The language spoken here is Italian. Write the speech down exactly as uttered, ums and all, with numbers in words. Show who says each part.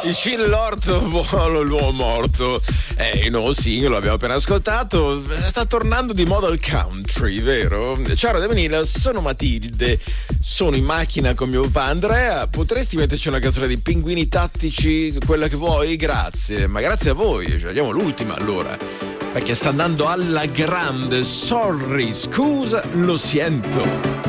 Speaker 1: Il Cin Lord vuole l'uomo morto. È il nuovo singolo, abbiamo appena ascoltato. Sta tornando di moda il country, vero? Ciao Radio Vanilla, sono Matilde. Sono in macchina con mio papà Andrea. Potresti metterci una canzone di Pinguini Tattici, quella che vuoi? Grazie. Ma grazie a voi. Scegliamo l'ultima allora, perché sta andando alla grande. Sorry, scusa, lo sento.